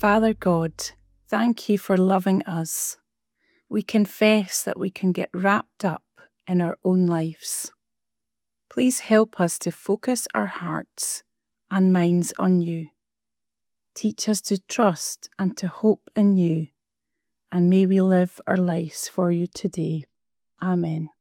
Father God, thank you for loving us. We confess that we can get wrapped up in our own lives. Please help us to focus our hearts and minds on you. Teach us to trust and to hope in you, and may we live our lives for you today. Amen.